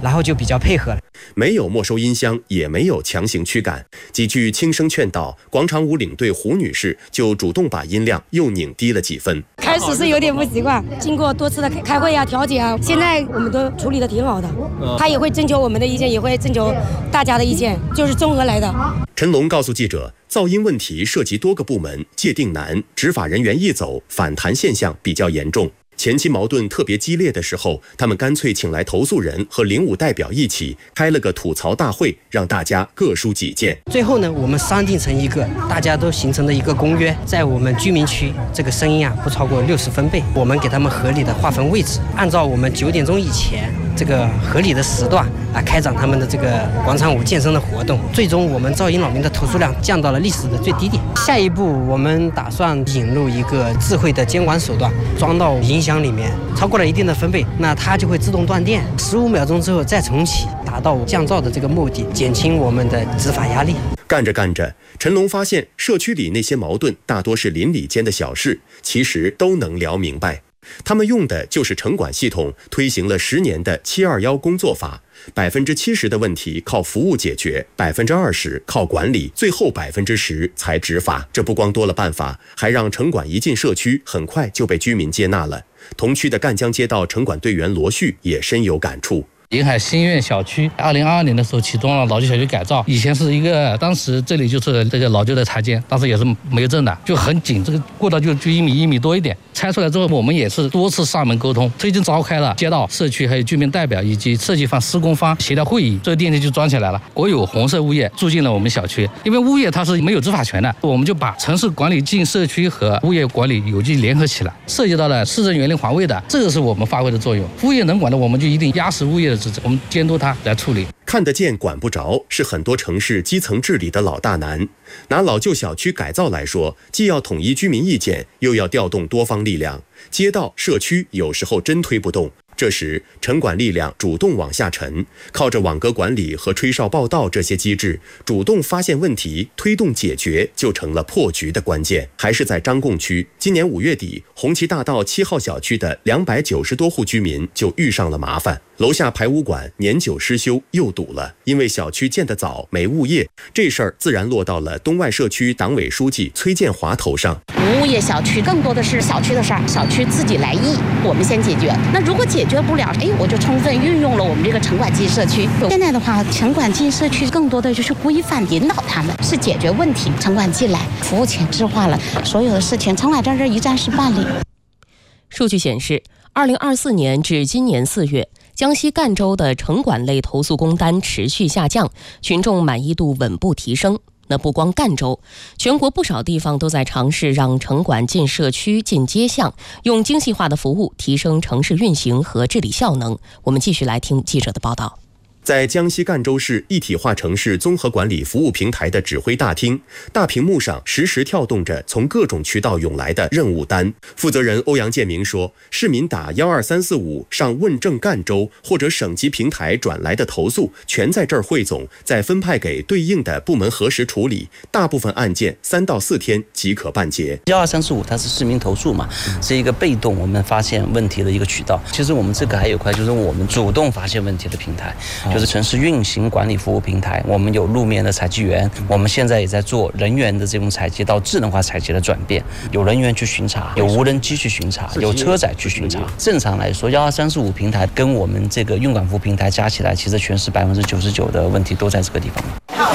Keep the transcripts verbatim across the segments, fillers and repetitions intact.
然后就比较配合了。 没有没收音箱，也没有强行驱赶，几句轻声劝导，广场舞领队胡女士就主动把音量又拧低了几分。 开始是有点不习惯，经过多次的开会啊、调解啊，现在我们都处理的挺好的。他也会征求我们的意见，也会征求大家的意见，就是综合来的。 陈龙告诉记者，噪音问题涉及多个部门，界定难，执法人员一走，反弹现象比较严重。前期矛盾特别激烈的时候，他们干脆请来投诉人和领舞代表一起开了个吐槽大会，让大家各抒己见。 最后呢，我们商定成一个大家都形成的一个公约，在我们居民区这个声音啊不超过六十分贝，我们给他们合理的划分位置，按照我们九点钟以前这个合理的时段啊开展他们的这个广场舞健身的活动。最终我们噪音扰民的投诉量降到了历史的最低点。下一步我们打算引入一个智慧的监管手段，装到音响里面，超过了一定的分贝，那它就会自动断电，十五秒钟之后再重启，达到降噪的这个目的，减轻我们的执法压力。 干着干着，陈龙发现社区里那些矛盾大多是邻里间的小事，其实都能聊明白。他们用的就是城管系统推行了十年的七二一工作法，百分之七十的问题靠服务解决，百分之二十靠管理，最后百分之十才执法。这不光多了办法，还让城管一进社区，很快就被居民接纳了。同区的赣江街道城管队员罗旭也深有感触。 临海新苑小区二零二二年的时候启动了老旧小区改造，以前是一个，当时这里就是这个老旧的柴间，当时也是没有证的，就很紧，这个过道就就一米一米多一点。拆出来之后，我们也是多次上门沟通，最近召开了街道、社区还有居民代表以及设计方、施工方协调会议，这个电梯就装起来了。国有红色物业住进了我们小区，因为物业它是没有执法权的，我们就把城市管理进社区和物业管理有机联合起来，涉及到了市政园林环卫的，这个是我们发挥的作用。物业能管的，我们就一定压实物业的职责，我们监督它来处理。 看得见管不着是很多城市基层治理的老大难。拿老旧小区改造来说，既要统一居民意见，又要调动多方力量，街道、社区有时候真推不动。这时城管力量主动往下沉，靠着网格管理和吹哨报道这些机制，主动发现问题，推动解决，就成了破局的关键。还是在张贡区，今年五月底，红旗大道七号小区的两百九十多户居民就遇上了麻烦，楼下排污管年久失修又堵了，因为小区建得早，没物业，这事儿自然落到了东外社区党委书记崔建华头上。 无物业小区更多的是小区的事儿，小区自己来议，我们先解决。那如果解决不了，哎，我就充分运用了我们这个城管进社区。现在的话，城管进社区更多的就是规范引导他们，是解决问题。城管进来，服务前置化了，所有的事情城管在这一站式办理。 数据显示，二零二四年至今年四月，江西赣州的城管类投诉工单持续下降，群众满意度稳步提升。那不光赣州，全国不少地方都在尝试让城管进社区、进街巷，用精细化的服务提升城市运行和治理效能。我们继续来听记者的报道。 在江西赣州市一体化城市综合管理服务平台的指挥大厅，大屏幕上实时跳动着从各种渠道涌来的任务单。负责人欧阳建明说，市民打一二三四五上问政赣州或者省级平台转来的投诉，全在这儿汇总，再分派给对应的部门核实处理。大部分案件三到四天即可办结。 一二三四五它是市民投诉嘛，是一个被动我们发现问题的一个渠道。其实我们这个还有一块就是我们主动发现问题的平台。就是城市运行管理服务平台，我们有路面的采集员，我们现在也在做人员的这种采集到智能化采集的转变，有人员去巡查，有无人机去巡查，有车载去巡查。正常来说，一二三四五平台跟我们这个运管服务平台加起来，其实全市百分之九十九的问题都在这个地方。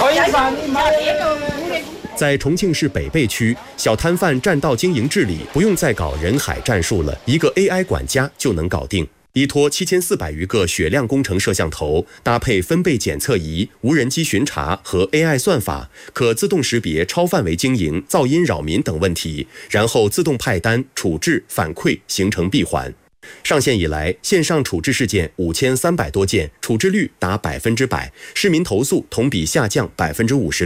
在重庆市北碚区，小摊贩占道经营治理不用再搞人海战术了，一个 A I 管家就能搞定。依托七千四百余个血量工程摄像头，搭配分贝检测仪、无人机巡查和 A I 算法，可自动识别超范围经营、噪音扰民等问题，然后自动派单、处置、反馈，形成闭环。上线以来，线上处置事件五千三百多件，处置率达百分之百，市民投诉同比下降百分之五十六。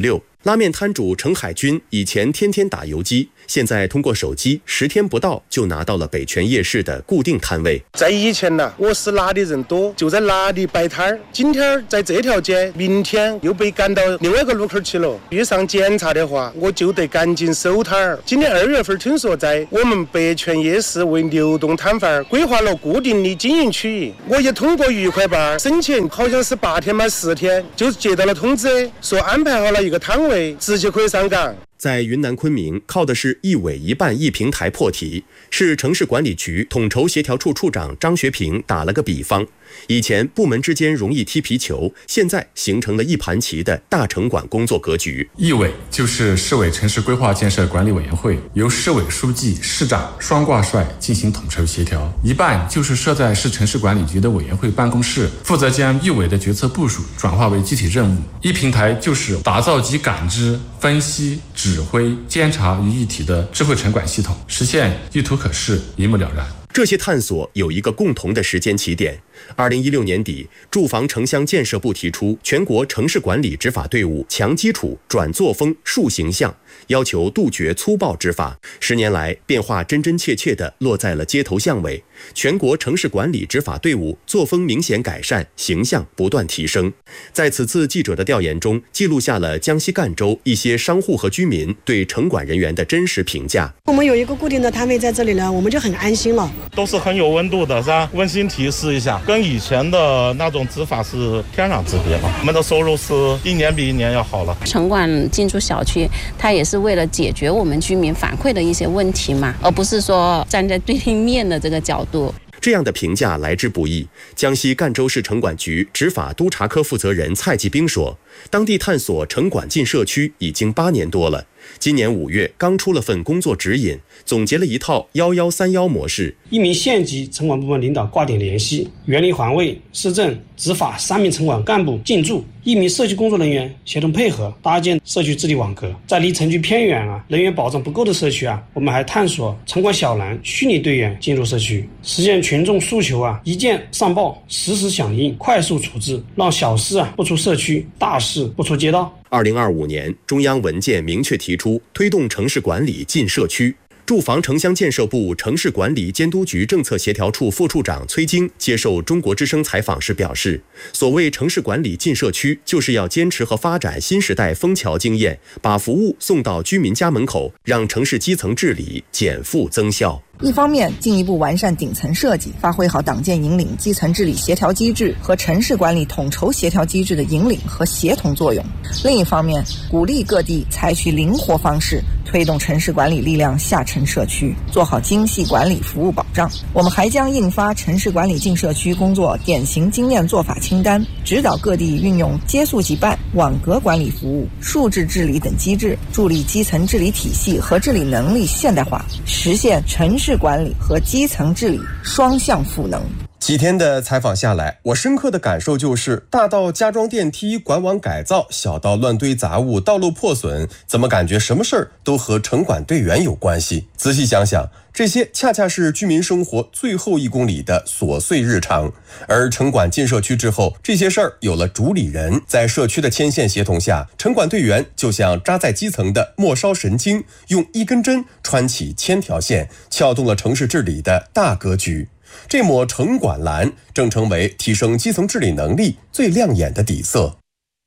拉面摊主程海军以前天天打游击，现在通过手机十天不到就拿到了北泉夜市的固定摊位。 在以前呢，我是哪里人多就在哪里摆摊儿，今天在这条街，明天又被赶到另外一个路口去了。遇上检查的话，我就得赶紧收摊儿。今年二月份听说在我们北泉夜市为流动摊贩规划了固定的经营区域，我也通过愉快吧申请，好像是八天嘛十天就接到了通知，说安排好了一个摊位。直接可以上岗。 在云南昆明，靠的是一委一办一平台破题，是城市管理局统筹协调处处长张学平打了个比方。以前部门之间容易踢皮球，现在形成了一盘棋的大城管工作格局。 一委就是市委城市规划建设管理委员会，由市委书记、市长双挂帅进行统筹协调；一办就是设在市城市管理局的委员会办公室，负责将一委的决策部署转化为具体任务；一平台就是打造集感知、分析、指挥、监察于一体的智慧城管系统，实现一图可视、一目了然。 这些探索有一个共同的时间起点。二零一六年底，住房城乡建设部提出全国城市管理执法队伍强基础、转作风、树形象，要求杜绝粗暴执法。十年来，变化真真切切地落在了街头巷尾。全国城市管理执法队伍作风明显改善，形象不断提升。在此次记者的调研中，记录下了江西赣州一些商户和居民对城管人员的真实评价。 我们有一个固定的摊位在这里呢，我们就很安心了。 都是很有温度的，是吧？温馨提示一下，跟以前的那种执法是天壤之别了。我们的收入是一年比一年要好了。 城管进驻小区，它也是为了解决我们居民反馈的一些问题嘛，而不是说站在对立面的这个角度。 这样的评价来之不易。江西赣州市城管局执法督察科负责人蔡继兵说，当地探索城管进社区已经八年多了，今年五月刚出了份工作指引，总结了一套幺幺三幺模式。 一名县级城管部门领导挂点联系，园林环卫、市政、执法三名城管干部进驻，一名社区工作人员协同配合搭建社区治理网格。在离城区偏远啊、人员保障不够的社区啊，我们还探索城管小蓝虚拟队员进入社区，实现群众诉求啊一键上报、实时响应、快速处置，让小事啊不出社区，大事不出街道。 二零二五年，中央文件明确提出推动城市管理进社区。住房城乡建设部城市管理监督局政策协调处副处长崔晶接受中国之声采访时表示，所谓城市管理进社区，就是要坚持和发展新时代枫桥经验，把服务送到居民家门口，让城市基层治理减负增效。 一方面，进一步完善顶层设计，发挥好党建引领基层治理协调机制和城市管理统筹协调机制的引领和协同作用；另一方面，鼓励各地采取灵活方式，推动城市管理力量下沉社区，做好精细管理服务保障。我们还将印发城市管理进社区工作典型经验做法清单，指导各地运用接速即办、网格管理服务、数字治理等机制，助力基层治理体系和治理能力现代化，实现城市管理和基层治理双向赋能。 几天的采访下来，我深刻的感受就是，大到加装电梯、管网改造，小到乱堆杂物、道路破损，怎么感觉什么事儿都和城管队员有关系？仔细想想，这些恰恰是居民生活最后一公里的琐碎日常。而城管进社区之后，这些事儿有了主理人，在社区的牵线协同下，城管队员就像扎在基层的末梢神经，用一根针穿起千条线，撬动了城市治理的大格局。这抹城管蓝正成为提升基层治理能力最亮眼的底色。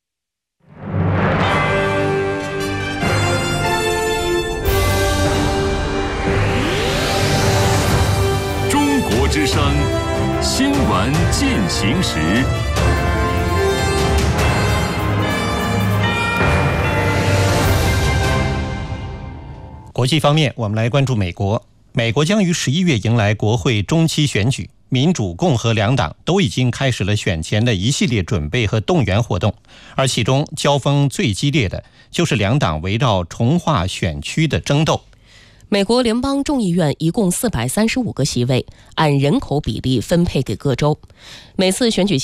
中国之声新闻进行时。 国际方面，我们来关注美国。美国将于十一月迎来国会中期选举，民主、共和两党都已经开始了选前的一系列准备和动员活动，而其中交锋最激烈的就是两党围绕重划选区的争斗。 美国联邦众议院一共四百三十五个席位，按人口比例分配给各州。每次选举前，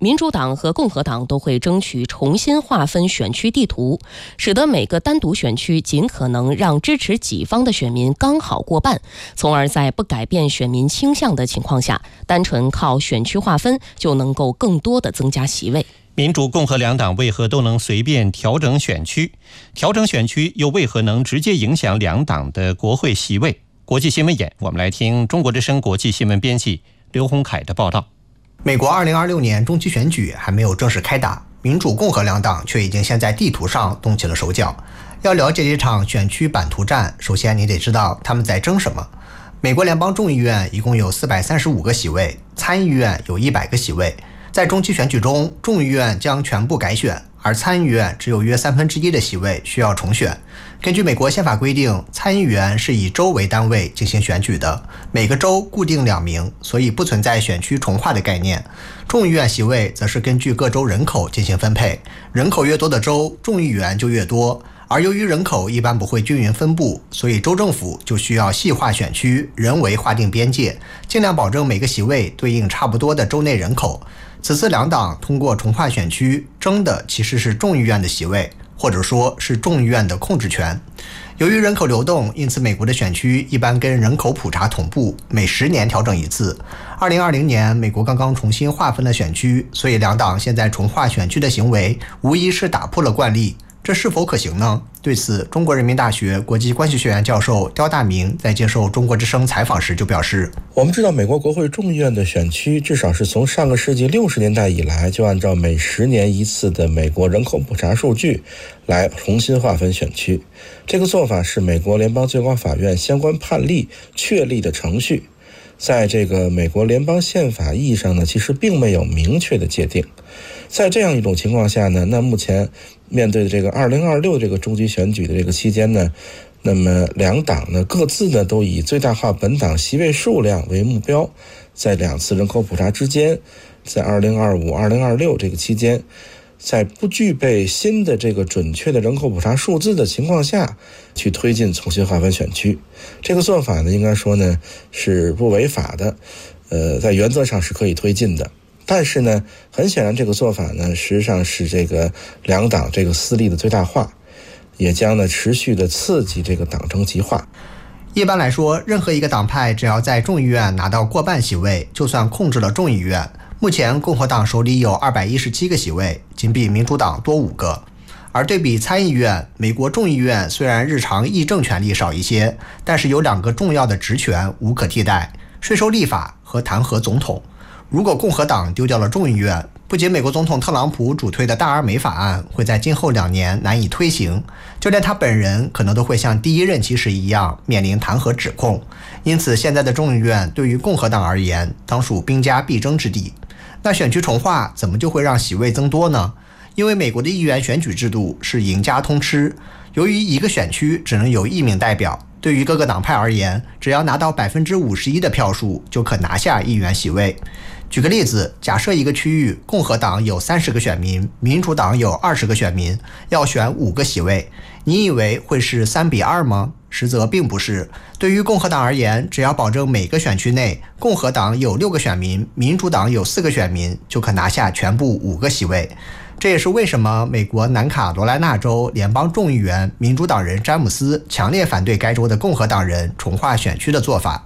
民主党和共和党都会争取重新划分选区地图，使得每个单独选区尽可能让支持己方的选民刚好过半，从而在不改变选民倾向的情况下，单纯靠选区划分就能够更多的增加席位。 民主、共和两党为何都能随便调整选区？调整选区又为何能直接影响两党的国会席位？国际新闻眼，我们来听中国之声国际新闻编辑刘洪凯的报道。 美国二零二六年中期选举还没有正式开打，民主、共和两党却已经先在地图上动起了手脚。要了解这场选区版图战，首先你得知道他们在争什么。美国联邦众议院一共有四百三十五个席位，参议院有一百个席位。在中期选举中，众议院将全部改选，而参议院只有约三分之一的席位需要重选。根据美国宪法规定，参议员是以州为单位进行选举的，每个州固定两名，所以不存在选区重划的概念。众议院席位则是根据各州人口进行分配，人口越多的州，众议员就越多。而由于人口一般不会均匀分布，所以州政府就需要细化选区，人为划定边界，尽量保证每个席位对应差不多的州内人口。此次两党通过重划选区，争的其实是众议院的席位，或者说是众议院的控制权。由于人口流动，因此美国的选区一般跟人口普查同步，每十年调整一次。二零二零年，美国刚刚重新划分了选区，所以两党现在重划选区的行为，无疑是打破了惯例。这是否可行呢？对此，中国人民大学国际关系学院教授刁大明在接受中国之声采访时就表示， 我们知道美国国会众议院的选区至少是从上个世纪六十年代以来就按照每十年一次的美国人口普查数据来重新划分选区。这个做法是美国联邦最高法院相关判例确立的程序，在这个美国联邦宪法意义上呢，其实并没有明确的界定。在这样一种情况下呢，那目前面对的这个二零二六这个中期选举的这个期间呢，那么两党呢各自呢都以最大化本党席位数量为目标，在两次人口普查之间，在二零二五、二零二六这个期间，在不具备新的这个准确的人口普查数字的情况下，去推进重新划分选区。这个做法呢，应该说呢是不违法的，呃，在原则上是可以推进的。但是呢，很显然这个做法呢，实际上是这个两党这个私利的最大化，也将呢持续的刺激这个党争极化。 一般来说，任何一个党派只要在众议院拿到过半席位，就算控制了众议院。目前共和党手里有二百一十七个席位，仅比民主党多五个。而对比参议院，美国众议院虽然日常议政权力少一些，但是有两个重要的职权无可替代：税收立法和弹劾总统。如果共和党丢掉了众议院，不仅美国总统特朗普主推的大而美法案会在今后两年难以推行，就连他本人可能都会像第一任期时一样面临弹劾指控。因此现在的众议院对于共和党而言当属兵家必争之地。那选区重划怎么就会让席位增多呢？因为美国的议员选举制度是赢家通吃，由于一个选区只能有一名代表，对于各个党派而言，只要拿到百分之五十一的票数就可拿下议员席位。举个例子，假设一个区域共和党有三十个选民，民主党有二十个选民，要选五个席位，你以为会是三比二吗？实则并不是。对于共和党而言，只要保证每个选区内共和党有六个选民，民主党有四个选民，就可拿下全部五个席位。这也是为什么美国南卡罗来纳州联邦众议员民主党人詹姆斯强烈反对该州的共和党人重划选区的做法。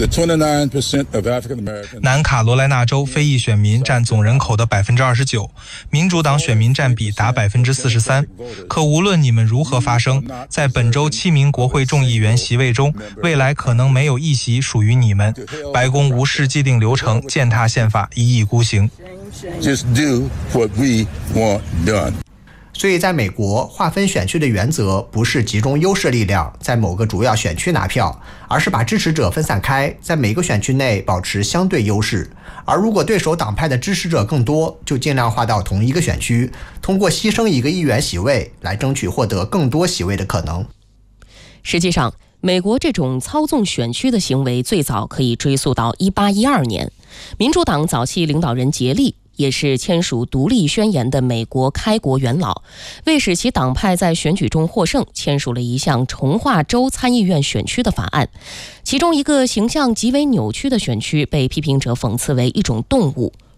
南卡罗来纳州非裔选民占总人口的 百分之二十九， 民主党选民占比达 百分之四十三。 可无论你们如何发声，在本周七名国会众议员席位中，未来可能没有一席属于你们。白宫无视既定流程，践踏宪法，一意孤行。 Just do what we want done. 所以在美国，划分选区的原则不是集中优势力量在某个主要选区拿票，而是把支持者分散开，在每个选区内保持相对优势。而如果对手党派的支持者更多，就尽量划到同一个选区，通过牺牲一个议员席位来争取获得更多席位的可能。 实际上，美国这种操纵选区的行为最早可以追溯到一八一二年，民主党早期领导人杰利也是签署独立宣言的美国开国元老，为使其党派在选举中获胜，签署了一项重划州参议院选区的法案。其中一个形象极为扭曲的选区被批评者讽刺为一种动物，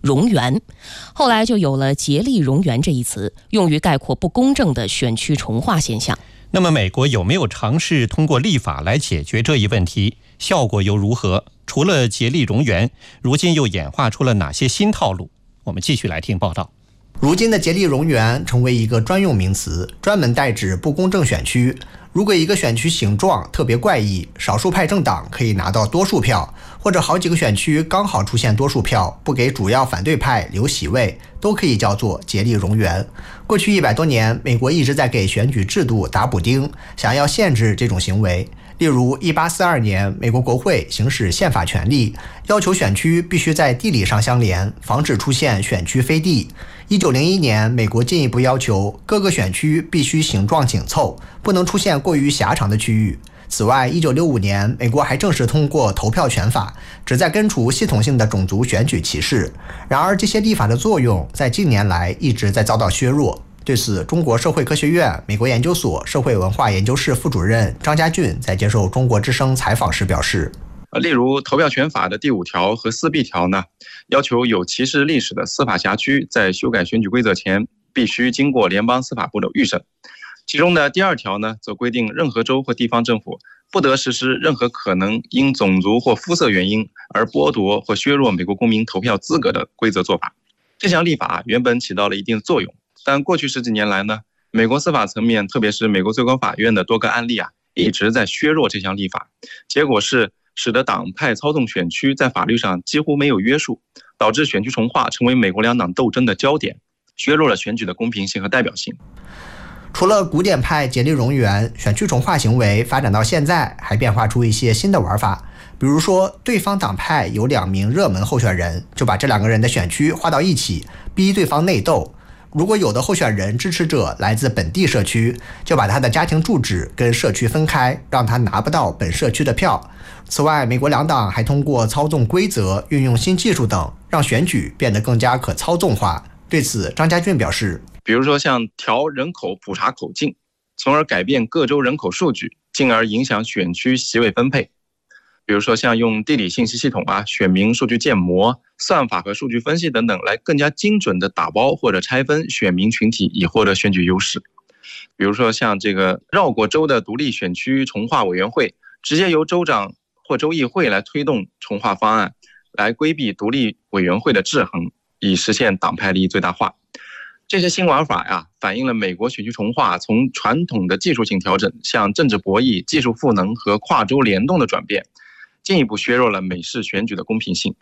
蝾螈，后来就有了竭力蝾螈这一词，用于概括不公正的选区重划现象。 那么美国有没有尝试通过立法来解决这一问题？效果又如何？除了竭力蝾螈，如今又演化出了哪些新套路？我们继续来听报道。 如今的竭力蝾螈成为一个专用名词，专门代指不公正选区。如果一个选区形状特别怪异，少数派政党可以拿到多数票，或者好几个选区刚好出现多数票，不给主要反对派留席位，都可以叫做竭力蝾螈。过去一百多年，美国一直在给选举制度打补丁，想要限制这种行为。例如一八四二年，美国国会行使宪法权利，要求选区必须在地理上相连，防止出现选区飞地。一九零一年，美国进一步要求各个选区必须形状紧凑，不能出现过于狭长的区域。此外，一九六五年，美国还正式通过投票权法，旨在根除系统性的种族选举歧视。然而，这些立法的作用在近年来一直在遭到削弱。对此，中国社会科学院美国研究所社会文化研究室副主任张家俊在接受中国之声采访时表示， 例如投票权法的第五条和四 B 条呢，要求有歧视历史的司法辖区在修改选举规则前必须经过联邦司法部的预审。其中的第二条呢，则规定任何州或地方政府不得实施任何可能因种族或肤色原因而剥夺或削弱美国公民投票资格的规则做法。这项立法原本起到了一定作用，但过去十几年来呢，美国司法层面，特别是美国最高法院的多个案例啊，一直在削弱这项立法，结果是使得党派操纵选区在法律上几乎没有约束，导致选区重划成为美国两党斗争的焦点，削弱了选举的公平性和代表性。 除了古典派竭力蝾螈，选区重划行为发展到现在还变化出一些新的玩法。比如说，对方党派有两名热门候选人，就把这两个人的选区划到一起，逼对方内斗。如果有的候选人支持者来自本地社区，就把他的家庭住址跟社区分开，让他拿不到本社区的票。此外，美国两党还通过操纵规则、运用新技术等，让选举变得更加可操纵化。对此，张家俊表示， 比如说像调人口普查口径，从而改变各州人口数据，进而影响选区席位分配。比如说像用地理信息系统啊、选民数据建模、算法和数据分析等等，来更加精准的打包或者拆分选民群体，以获得选举优势。比如说像这个绕过州的独立选区重划委员会，直接由州长或州议会来推动重划方案，来规避独立委员会的制衡，以实现党派利益最大化。这些新玩法呀，反映了美国选区重划从传统的技术性调整向政治博弈、技术赋能和跨州联动的转变，进一步削弱了美式选举的公平性。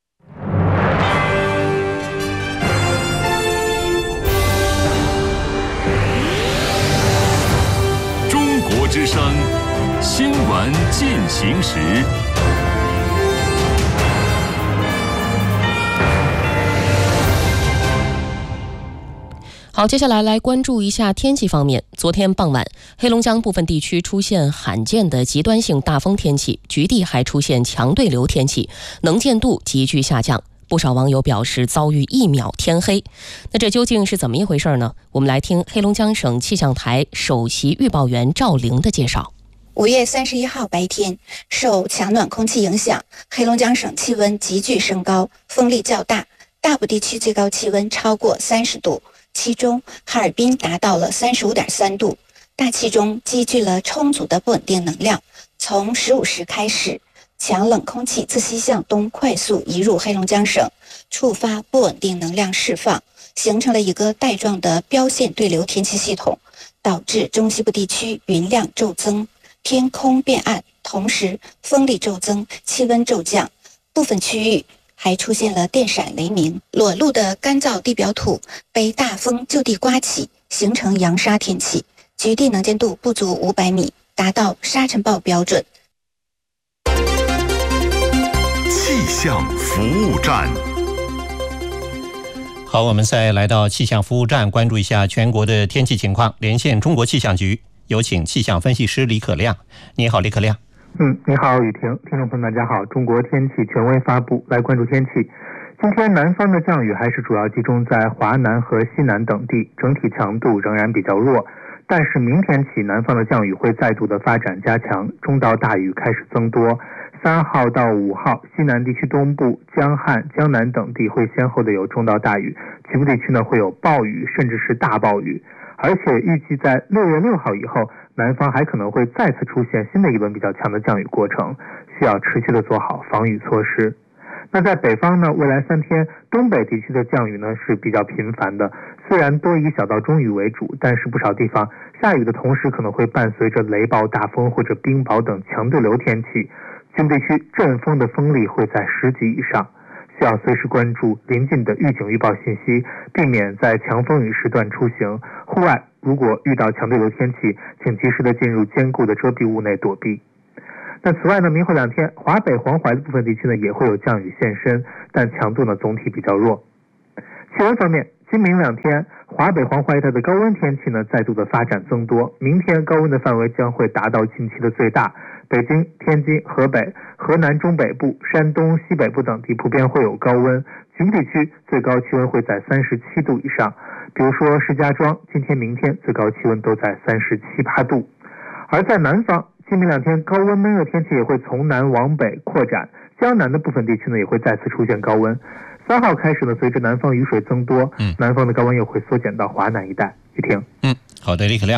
中国之声，新闻进行时。 好，接下来来关注一下天气方面。昨天傍晚，黑龙江部分地区出现罕见的极端性大风天气，局地还出现强对流天气，能见度急剧下降。不少网友表示遭遇一秒天黑。那这究竟是怎么一回事呢？我们来听黑龙江省气象台首席预报员赵玲的介绍。 五月三十一号白天，受强暖空气影响，黑龙江省气温急剧升高，风力较大，大部地区最高气温超过三十度。其中哈尔滨达到了 三十五点三度，大气中积聚了充足的不稳定能量。从十五时开始，强冷空气自西向东快速移入黑龙江省，触发不稳定能量释放，形成了一个带状的标线对流天气系统，导致中西部地区云量骤增，天空变暗，同时风力骤增，气温骤降，部分区域还出现了电闪雷鸣。裸露的干燥地表土被大风就地刮起，形成扬沙天气，局地能见度不足五百米，达到沙尘暴标准。 气象服务站。 好，我们再来到气象服务站，关注一下全国的天气情况。连线中国气象局，有请气象分析师李可亮。你好，李可亮。 嗯，你好，雨婷，听众朋友们，大家好。中国天气权威发布，来关注天气。今天南方的降雨还是主要集中在华南和西南等地，整体强度仍然比较弱。但是明天起，南方的降雨会再度的发展加强，中到大雨开始增多。 三号到五号，西南地区东部、江汉、江南等地会先后的有中到大雨，局部地区呢会有暴雨甚至是大暴雨。而且预计在六月六号以后，南方还可能会再次出现新的一轮比较强的降雨过程，需要持续的做好防雨措施。那在北方呢，未来三天东北地区的降雨呢是比较频繁的，虽然多以小到中雨为主，但是不少地方下雨的同时可能会伴随着雷暴、大风或者冰雹等强对流天气，局部地区阵风的风力会在十级以上，需要随时关注临近的预警预报信息，避免在强风雨时段出行。户外如果遇到强对流天气，请及时的进入坚固的遮蔽物内躲避。那此外呢，明后两天华北黄淮的部分地区呢也会有降雨现身，但强度呢总体比较弱。气温方面，今明两天华北黄淮一带的高温天气呢再度的发展增多，明天高温的范围将会达到近期的最大，北京、天津、河北、河南中北部、山东西北部等地普遍会有高温，局部地区最高气温会在三十七度以上，比如说石家庄今天明天最高气温都在三十七八度。而在南方，今明两天高温闷热天气也会从南往北扩展，江南的部分地区呢也会再次出现高温。三号开始呢，随着南方雨水增多，嗯，南方的高温又会缩减到华南一带。雨婷， 嗯，好的，李可亮。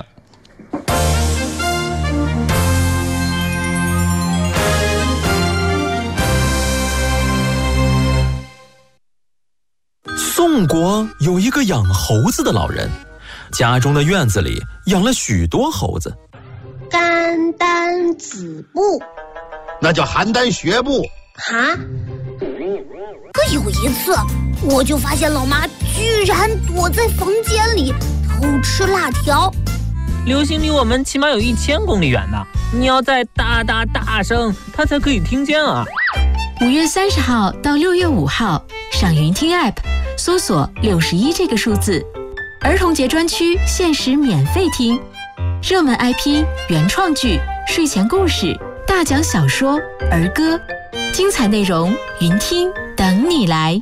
宋国有一个养猴子的老人，家中的院子里养了许多猴子。 甘丹子部， 那叫邯郸学步。 哈？可有一次，我就发现老妈居然躲在房间里偷吃辣条。 流星离我们起码有一千公里远呢，你要再大大大声，它才可以听见啊。 五月三十号到六月五号，上云听 App 搜索六十一这个数字，儿童节专区限时免费听，热门 I P、原创剧、睡前故事、大讲小说、儿歌，精彩内容云听等你来。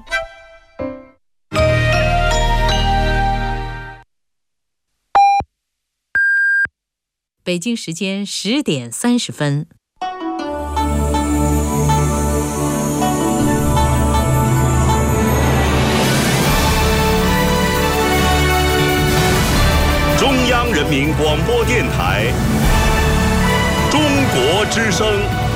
北京时间十点三十分。 中央人民广播电台，中国之声。